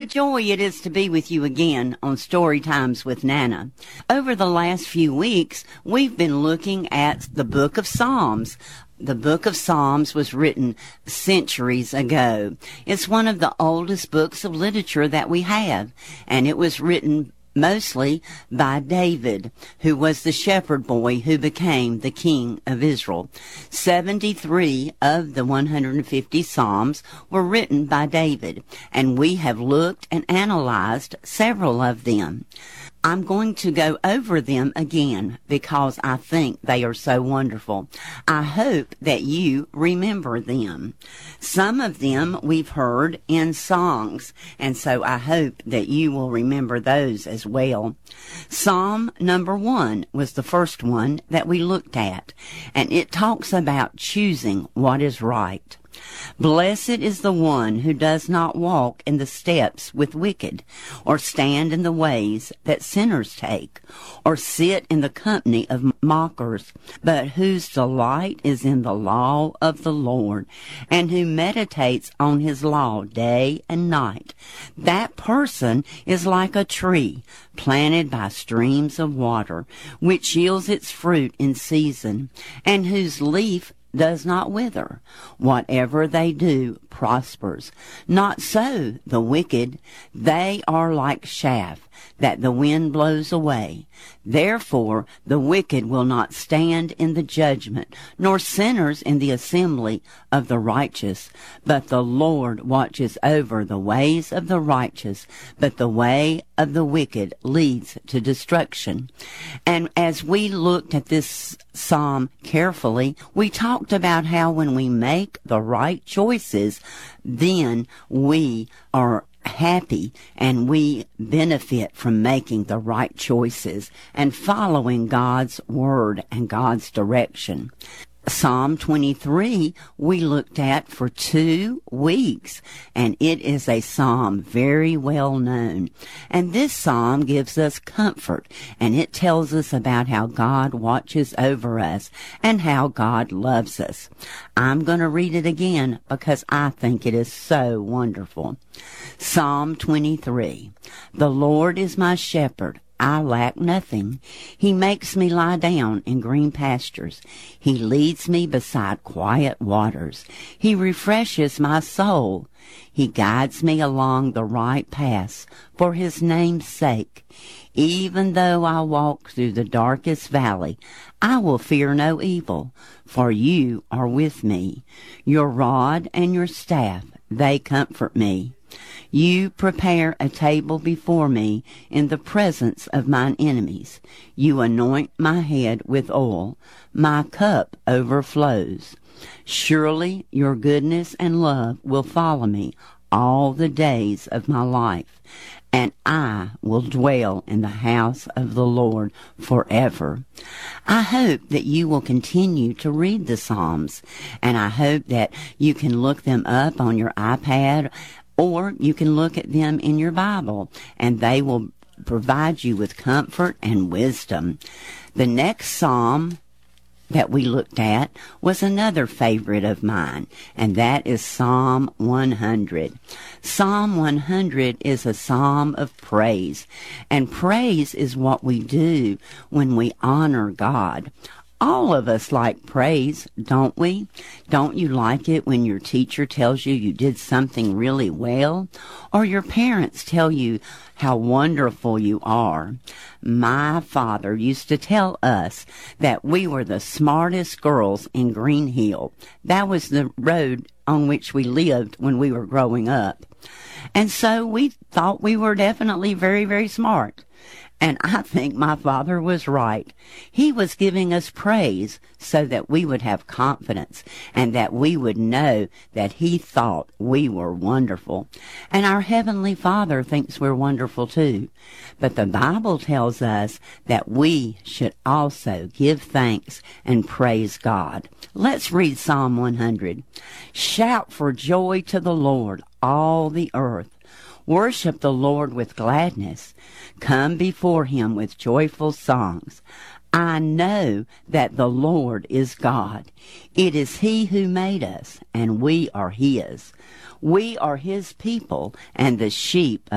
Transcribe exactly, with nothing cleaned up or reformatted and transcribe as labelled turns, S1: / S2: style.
S1: joy it is to be with you again on Story Times with Nana. Over the last few weeks, we've been looking at the book of Psalms. The book of Psalms was written centuries ago. It's one of the oldest books of literature that we have, and it was written mostly by David, who was the shepherd boy who became the king of Israel. seventy-three of the one hundred fifty Psalms were written by David, and we have looked and analyzed several of them. I'm going to go over them again because I think they are so wonderful. I hope that you remember them. Some of them we've heard in songs, and so I hope that you will remember those as well. Psalm number one was the first one that we looked at, and it talks about choosing what is right. Blessed is the one who does not walk in the steps with wicked, or stand in the ways that sinners take, or sit in the company of mockers, but whose delight is in the law of the Lord, and who meditates on his law day and night. That person is like a tree planted by streams of water, which yields its fruit in season, and whose leaf does not wither. Whatever they do prospers. Not so the wicked. They are like chaff that the wind blows away. Therefore the wicked will not stand in the judgment, nor sinners in the assembly of the righteous. But the Lord watches over the ways of the righteous, but the way of the wicked leads to destruction. And as we looked at this psalm carefully, we talked about how when we make the right choices, then we are happy and we benefit from making the right choices and following God's word and God's direction. Psalm twenty-three we looked at for two weeks, and it is a psalm very well known. And this psalm gives us comfort, and it tells us about how God watches over us and how God loves us. I'm going to read it again because I think it is so wonderful. Psalm twenty-three. The Lord is my shepherd. I lack nothing. He makes me lie down in green pastures. He leads me beside quiet waters. He refreshes my soul. He guides me along the right paths for his name's sake. Even though I walk through the darkest valley, I will fear no evil, for you are with me. Your rod and your staff, they comfort me. You prepare a table before me in the presence of mine enemies. You anoint my head with oil. My cup overflows. Surely your goodness and love will follow me all the days of my life, and I will dwell in the house of the Lord forever. I hope that you will continue to read the Psalms, and I hope that you can look them up on your iPad, or you can look at them in your Bible, and they will provide you with comfort and wisdom. The next psalm that we looked at was another favorite of mine, and that is Psalm one hundred. Psalm one hundred is a psalm of praise, and praise is what we do when we honor God. All of us like praise, don't we? Don't you like it when your teacher tells you you did something really well? Or your parents tell you how wonderful you are? My father used to tell us that we were the smartest girls in Green Hill. That was the road on which we lived when we were growing up. And so we thought we were definitely very, very smart. And I think my father was right. He was giving us praise so that we would have confidence and that we would know that he thought we were wonderful. And our Heavenly Father thinks we're wonderful too. But the Bible tells us that we should also give thanks and praise God. Let's read Psalm one hundred. Shout for joy to the Lord, all the earth. Worship the Lord with gladness. Come before him with joyful songs. I know that the Lord is God. It is he who made us, and we are his. We are his people and the sheep